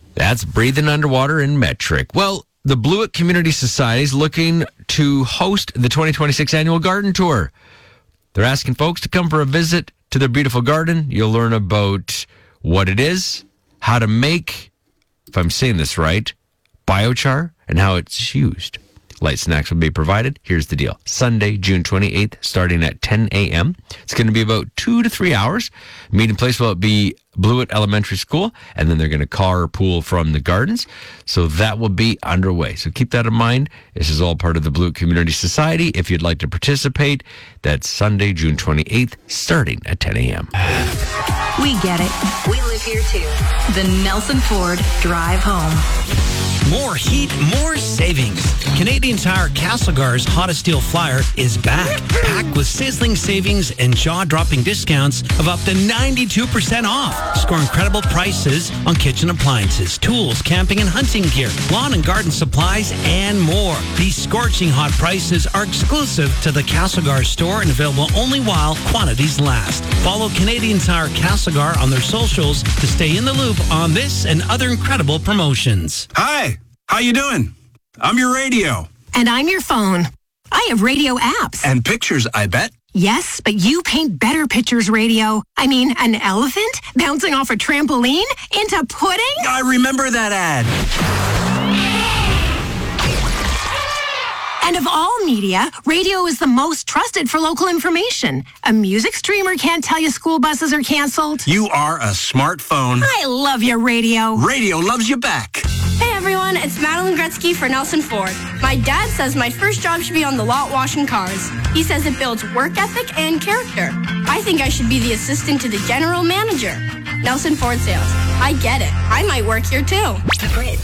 That's breathing underwater in metric. Well, the Blewett Community Society is looking to host the 2026 annual garden tour. They're asking folks to come for a visit to their beautiful garden. You'll learn about what it is, how to make, if I'm saying this right, biochar, and how it's used. Light snacks will be provided. Here's the deal. Sunday, June 28th, starting at 10 a.m. It's going to be about 2 to 3 hours. Meeting place will be Blewett Elementary School, and then they're going to carpool from the gardens. So that will be underway. So keep that in mind. This is all part of the Blewett Community Society. If you'd like to participate, that's Sunday, June 28th, starting at 10 a.m. We get it. We live here too. The Nelson Ford Drive Home. More heat, more savings. Canadian Tire Castlegar's Hottest Deal Flyer is back, packed with sizzling savings and jaw-dropping discounts of up to 92% off. Score incredible prices on kitchen appliances, tools, camping and hunting gear, lawn and garden supplies, and more. These scorching hot prices are exclusive to the Castlegar store and available only while quantities last. Follow Canadian Tire Castlegar on their socials to stay in the loop on this and other incredible promotions. Hi, how you doing? I'm your radio. And I'm your phone. I have radio apps. And pictures, I bet. Yes, but you paint better pictures, radio. I mean, an elephant bouncing off a trampoline into pudding? I remember that ad. And of all media, radio is the most trusted for local information. A music streamer can't tell you school buses are canceled. You are a smartphone. I love your radio. Radio loves you back. Hey everyone, it's Madeline Gretzky for Nelson Ford. My dad says my first job should be on the lot washing cars. He says it builds work ethic and character. I think I should be the assistant to the general manager. Nelson Ford Sales. I get it. I might work here too. The Bridge.